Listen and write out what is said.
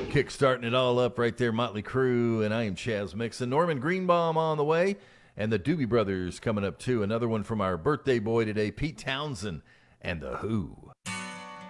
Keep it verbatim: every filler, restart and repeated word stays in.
Kickstarting it all up right there, Motley Crue, and I am Chaz Mixon. Norman Greenbaum on the way, and the Doobie Brothers coming up too. Another one from our birthday boy today, Pete Townsend and The Who.